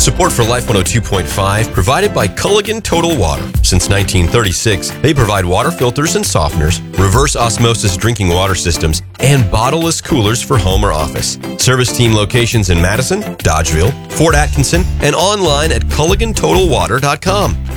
Support for Life 102.5 provided by Culligan Total Water. Since 1936, they provide water filters and softeners, reverse osmosis drinking water systems, and bottleless coolers for home or office. Service team locations in Madison, Dodgeville, Fort Atkinson, and online at CulliganTotalWater.com.